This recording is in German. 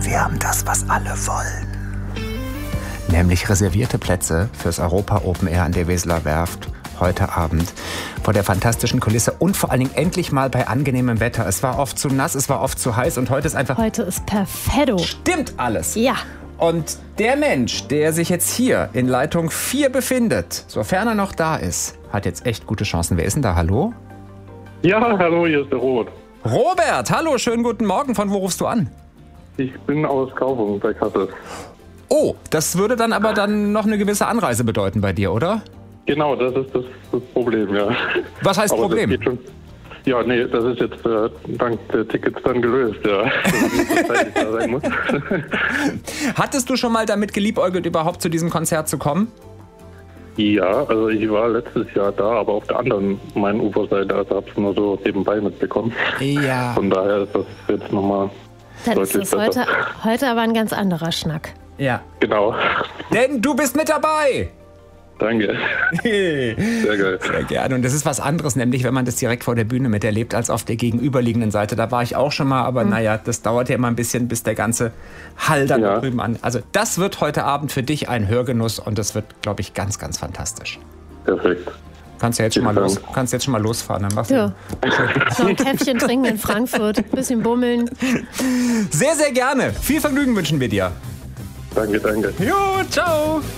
wir haben das, was alle wollen. Nämlich reservierte Plätze fürs Europa Open Air an der Weseler Werft heute Abend vor der fantastischen Kulisse und vor allen Dingen endlich mal bei angenehmem Wetter. Es war oft zu nass, es war oft zu heiß und heute ist einfach... Heute ist perfetto. Stimmt alles. Ja. Und der Mensch, der sich jetzt hier in Leitung 4 befindet, sofern er noch da ist, hat jetzt echt gute Chancen. Wer ist denn da? Hallo? Ja, hallo, hier ist der Robert. Robert, hallo, schönen guten Morgen. Von wo rufst du an? Ich bin aus Kaufung bei Kassel. Oh, das würde dann aber dann noch eine gewisse Anreise bedeuten bei dir, oder? Genau, das ist das Problem, ja. Was heißt Aber Problem? Das geht schon. Ja, nee, das ist jetzt dank der Tickets dann gelöst, ja. Dass ich da sein muss. Hattest du schon mal damit geliebäugelt, überhaupt zu diesem Konzert zu kommen? Ja, also ich war letztes Jahr da, aber auf der anderen Main-Uferseite, also hab's nur so nebenbei mitbekommen. Ja. Von daher ist das jetzt nochmal Dann ist deutlich es besser. heute aber ein ganz anderer Schnack. Ja. Genau. Denn du bist mit dabei! Danke. Sehr geil. Sehr gerne. Und das ist was anderes, nämlich wenn man das direkt vor der Bühne miterlebt, als auf der gegenüberliegenden Seite. Da war ich auch schon mal, aber naja, das dauert ja immer ein bisschen, bis der ganze Hall dann da drüben an. Also das wird heute Abend für dich ein Hörgenuss und das wird, glaube ich, ganz, ganz fantastisch. Perfekt. Kannst jetzt schon mal losfahren. Dann machst Ja. Noch ein Käffchen trinken in Frankfurt, ein bisschen bummeln. Sehr, sehr gerne. Viel Vergnügen wünschen wir dir. Danke, danke. Jo, ciao.